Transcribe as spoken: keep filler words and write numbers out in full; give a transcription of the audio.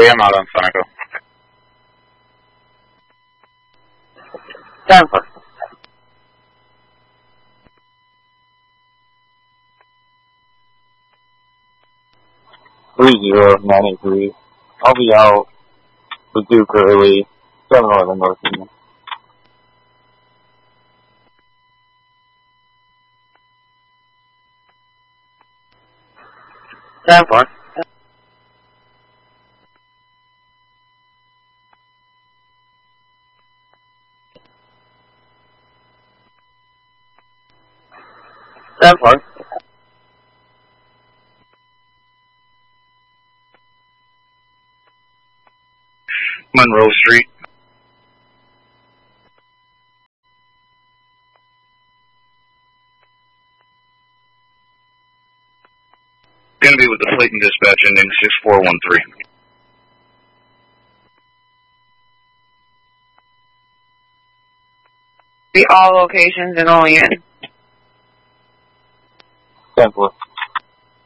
I'm out on Sunoco. ten four. three zero ninety-three. I'll be out with Duke early. seven eleven North Union. ten four. ten four. Monroe Street. Gonna be with the Clayton dispatch ending six four one three. Be all locations and only in. ten four.